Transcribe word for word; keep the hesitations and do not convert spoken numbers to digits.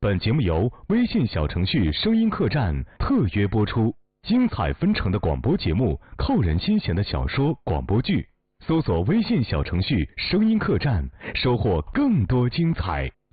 本节目由微信小程序声音客栈特约播出，精彩纷呈的广播节目，扣人心弦的小说、广播剧，搜索微信小程序声音客栈，收获更多精彩。